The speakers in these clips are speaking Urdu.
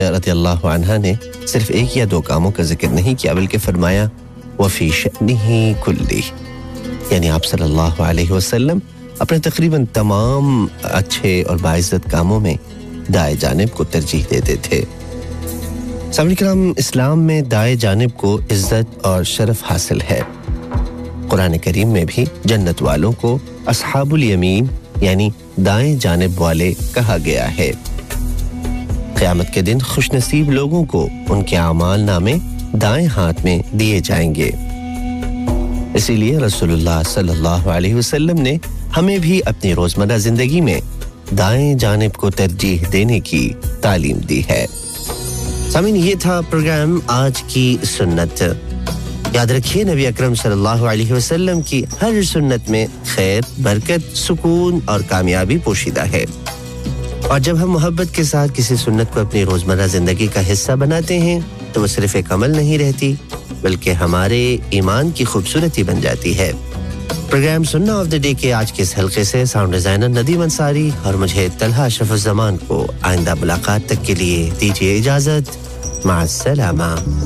رضی اللہ عنہا نے صرف ایک یا دو کاموں کا ذکر نہیں کیا بلکہ فرمایا وفی شأنہ کلہ، یعنی آپ صلی اللہ علیہ وسلم اپنے تقریباً تمام اچھے اور باعزت کاموں میں دائیں جانب کو ترجیح دیتے تھے۔ سامعین کرام، اسلام میں دائیں جانب کو عزت اور شرف حاصل ہے۔ قرآن کریم میں بھی جنت والوں کو اصحاب الیمین یعنی دائیں جانب والے کہا گیا ہے۔ قیامت کے دن خوش نصیب لوگوں کو ان کے اعمال نامے دائیں ہاتھ میں دیے جائیں گے۔ اسی لیے رسول اللہ صلی اللہ علیہ وسلم نے ہمیں بھی اپنی روزمرہ زندگی میں دائیں جانب کو ترجیح دینے کی تعلیم دی ہے۔ سامعین، یہ تھا پروگرام آج کی سنت۔ یاد رکھیے نبی اکرم صلی اللہ علیہ وسلم کی ہر سنت میں خیر، برکت، سکون اور کامیابی پوشیدہ ہے، اور جب ہم محبت کے ساتھ کسی سنت کو اپنی روزمرہ زندگی کا حصہ بناتے ہیں تو وہ صرف ایک عمل نہیں رہتی بلکہ ہمارے ایمان کی خوبصورتی بن جاتی ہے۔ پروگرام سننا آف دی ڈے کے آج کے اس حلقے سے ساؤنڈ ڈیزائنر ندیم انصاری اور مجھے طلحہ اشرف الزمان کو آئندہ ملاقات تک کے لیے دیجیے اجازت۔ مع السلامہ۔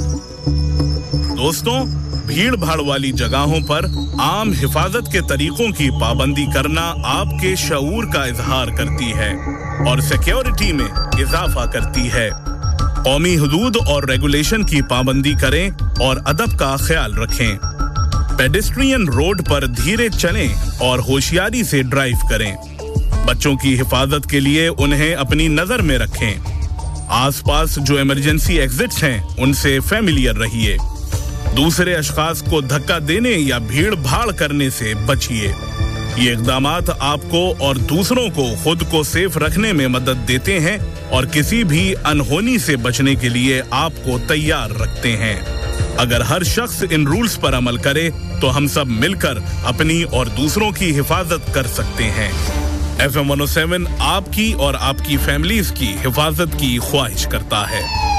دوستوں، بھیڑ بھاڑ والی جگہوں پر عام حفاظت کے طریقوں کی پابندی کرنا آپ کے شعور کا اظہار کرتی ہے اور سیکیورٹی میں اضافہ کرتی ہے۔ قومی حدود اور ریگولیشن کی پابندی کریں اور ادب کا خیال رکھیں۔ پیڈسٹرین روڈ پر دھیرے چلیں اور ہوشیاری سے ڈرائیو کریں۔ بچوں کی حفاظت کے لیے انہیں اپنی نظر میں رکھیں۔ آس پاس جو ایمرجنسی ایگزٹس ہیں ان سے فیملیئر رہیے۔ دوسرے اشخاص کو دھکا دینے یا بھیڑ بھاڑ کرنے سے بچیے۔ یہ اقدامات آپ کو اور دوسروں کو خود کو سیف رکھنے میں مدد دیتے ہیں اور کسی بھی انہونی سے بچنے کے لیے آپ کو تیار رکھتے ہیں۔ اگر ہر شخص ان رولز پر عمل کرے تو ہم سب مل کر اپنی اور دوسروں کی حفاظت کر سکتے ہیں۔ FM 107 آپ کی اور آپ کی فیملیز کی حفاظت کی خواہش کرتا ہے۔